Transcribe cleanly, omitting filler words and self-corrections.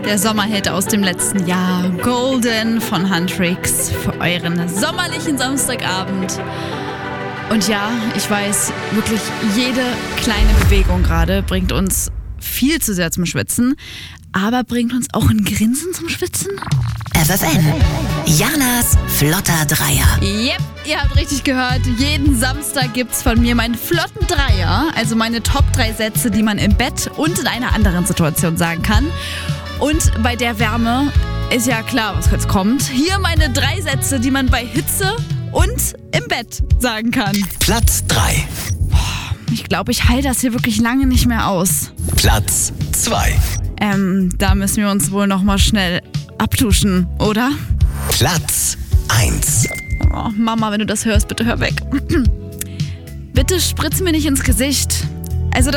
der Sommerhit aus dem letzten Jahr, Golden von Huntrix, für euren sommerlichen Samstagabend. Und ja, ich weiß, wirklich jede kleine Bewegung gerade bringt uns viel zu sehr zum Schwitzen, aber bringt uns auch ein Grinsen zum Schwitzen? FFN, Janas flotter Dreier. Yep, ihr habt richtig gehört. Jeden Samstag gibt's von mir meinen flotten Dreier, also meine Top 3 Sätze, die man im Bett und in einer anderen Situation sagen kann. Und bei der Wärme ist ja klar, was jetzt kommt. Hier meine 3 Sätze, die man bei Hitze und im Bett sagen kann. Platz 3. Ich glaube, ich halte das hier wirklich lange nicht mehr aus. Platz 2. Da müssen wir uns wohl noch mal schnell abduschen, oder? Platz 1. Oh, Mama, wenn du das hörst, bitte hör weg. Bitte spritz mir nicht ins Gesicht.